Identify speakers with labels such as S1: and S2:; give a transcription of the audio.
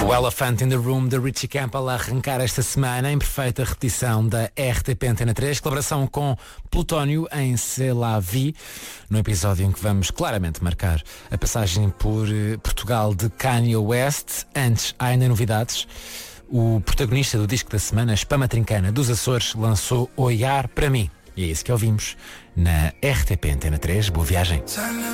S1: O Elephant in the Room de Richie Campbell a arrancar esta semana em perfeita repetição da RTP Antena 3, colaboração com Plutónio em C'est la Vie, no episódio em que vamos claramente marcar a passagem por Portugal de Kanye West. Antes, há ainda novidades. O protagonista do disco da semana, Espama Trincana dos Açores, lançou Olhar para Mim. E é isso que ouvimos na RTP Antena 3. Boa viagem.